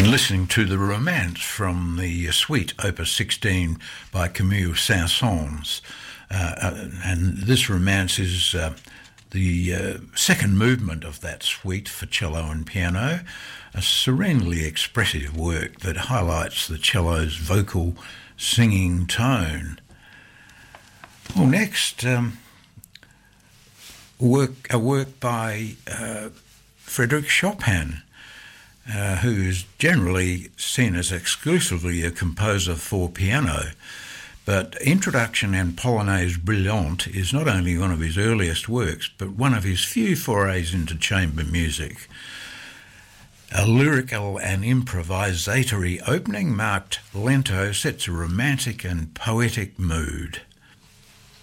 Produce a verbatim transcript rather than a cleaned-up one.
been listening to The Romance from the suite Opus sixteen by Camille Saint-Saëns. Uh, and this romance is uh, the uh, second movement of that suite for cello and piano, a serenely expressive work that highlights the cello's vocal singing tone. Well, next, um, work, a work by uh, Frédéric Chopin, uh, who is generally seen as exclusively a composer for piano. But Introduction and Polonaise Brillante is not only one of his earliest works, but one of his few forays into chamber music. A lyrical and improvisatory opening marked Lento sets a romantic and poetic mood.